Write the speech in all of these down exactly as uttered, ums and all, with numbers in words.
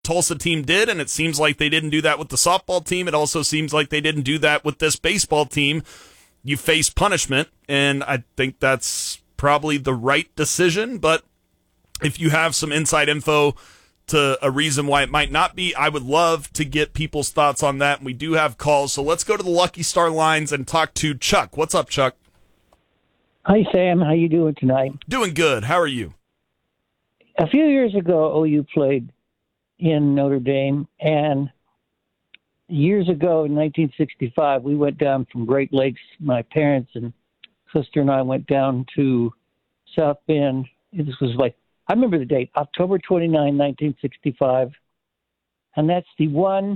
Tulsa team did, and it seems like they didn't do that with the softball team. It also seems like they didn't do that with this baseball team. You face punishment, and I think that's probably the right decision, but if you have some inside info to a reason why it might not be, I would love to get people's thoughts on that, and we do have calls, so let's go to the Lucky Star lines and talk to Chuck. What's up, Chuck? Hi, Sam. How you doing tonight? Doing good. How are you? A few years ago, O U played in Notre Dame, and years ago in nineteen sixty-five, we went down from Great Lakes. My parents and sister and I went down to South Bend. This was like, I remember the date, October twenty-ninth, nineteen sixty-five, and that's the one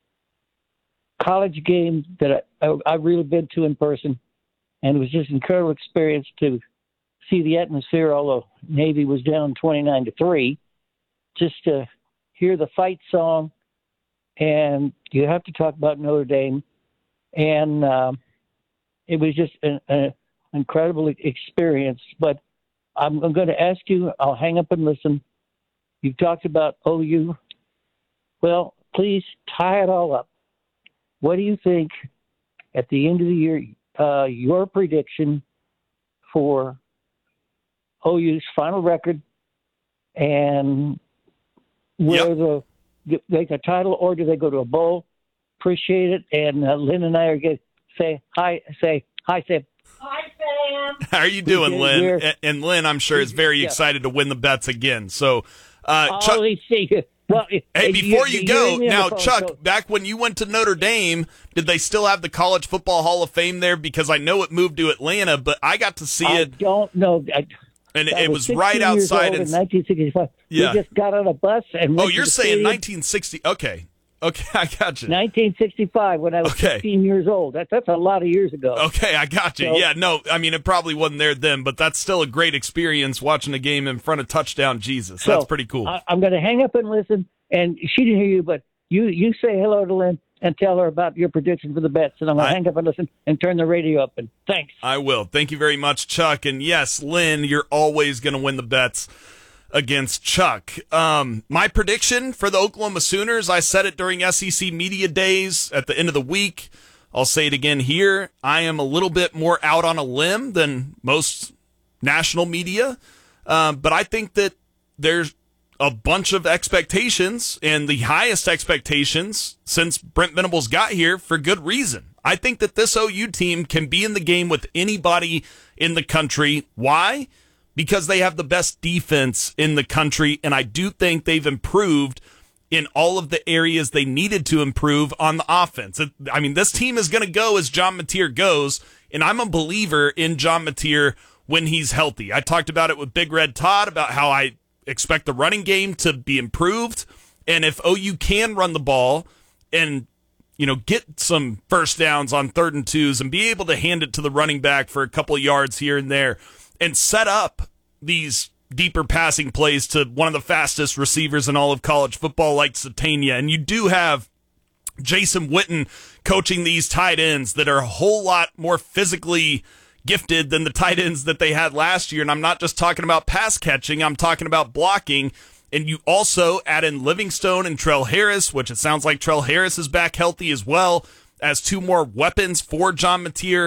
college game that I, I, I've really been to in person, and it was just an incredible experience to see the atmosphere, although Navy was down twenty-nine to three, just to hear the fight song. And you have to talk about Notre Dame. And um, it was just an, an incredible experience. But I'm, I'm going to ask you, I'll hang up and listen. You've talked about O U. Well, please tie it all up. What do you think at the end of the year, uh, your prediction for O U's final record and where Yep. the they get a title, or do they go to a bowl? Appreciate it. And uh, Lynn and I are going to say hi, say hi, Sam. Hi, Sam. How are you doing, We're- Lynn? we're- And- And Lynn, I'm sure, is very Yeah. excited to win the bets again. So, uh, Oh, Chuck, let's see. Well, hey, before you, go, now, phone, Chuck, so- back when you went to Notre Dame, did they still have the College Football Hall of Fame there? Because I know it moved to Atlanta, but I got to see I it, don't know. I, and I it was sixteen right years outside. old in In, nineteen sixty-five. Yeah. We just got on a bus and oh, went to you're the saying stadium. nineteen sixty. Okay. Okay, I got you. nineteen sixty-five when I was Okay. sixteen years old. That, that's a lot of years ago. Okay, I got you. So- yeah, no, I mean, it probably wasn't there then, but that's still a great experience watching a game in front of touchdown Jesus. So, That's pretty cool. I, I'm going to hang up and listen. And she didn't hear you, but you, you say hello to Lynn and tell her about your prediction for the bets. And I'm going I- to hang up and listen and turn the radio up. And thanks. I will. Thank you very much, Chuck. And yes, Lynn, you're always going to win the bets against Chuck. Um, my prediction for the Oklahoma Sooners, I said it during S E C Media Days at the end of the week. I'll say it again here. I am a little bit more out on a limb than most national media, um, but I think that there's a bunch of expectations, and the highest expectations since Brent Venables got here, for good reason. I think that this O U team can be in the game with anybody in the country. Why? Because they have the best defense in the country, and I do think they've improved in all of the areas they needed to improve on the offense. It- I mean, this team is going to go as John Mateer goes, and I'm a believer in John Mateer when he's healthy. I talked about it with Big Red Todd about how I expect the running game to be improved, and if O U can run the ball and, you know, get some first downs on third and twos and be able to hand it to the running back for a couple of yards here and there and set up these deeper passing plays to one of the fastest receivers in all of college football like Satania. And you do have Jason Witten coaching these tight ends that are a whole lot more physically gifted than the tight ends that they had last year. And I'm not just talking about pass catching, I'm talking about blocking. And you also add in Livingstone and Trell Harris, which it sounds like Trell Harris is back healthy as well, as two more weapons for John Mateer.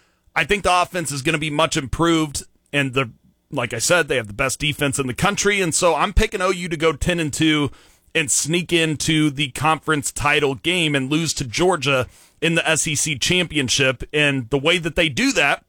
I think the offense is going to be much improved, and the like I said, they have the best defense in the country, and so I'm picking O U to go ten and two and sneak into the conference title game and lose to Georgia in the S E C championship. And the way that they do that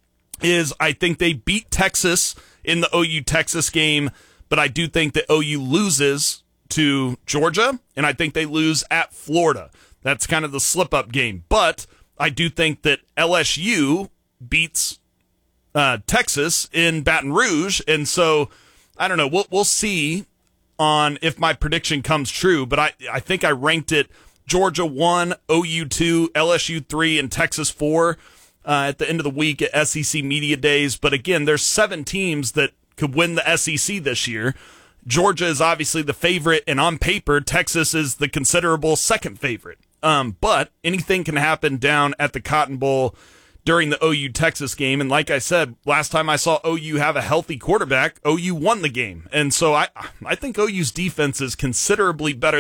is I think they beat Texas in the O U Texas game, but I do think that O U loses to Georgia, and I think they lose at Florida. That's kind of the slip-up game. But I do think that L S U beats uh, Texas in Baton Rouge, and so I don't know. We'll we'll see on if my prediction comes true, but I, I think I ranked it Georgia one, O U two, L S U three, and Texas four uh, at the end of the week at S E C Media Days. But again, there's seven teams that could win the S E C this year. Georgia is obviously the favorite, and on paper, Texas is the considerable second favorite. Um, but anything can happen down at the Cotton Bowl during the O U Texas game. And like I said, last time I saw O U have a healthy quarterback, O U won the game. And so I I think O U's defense is considerably better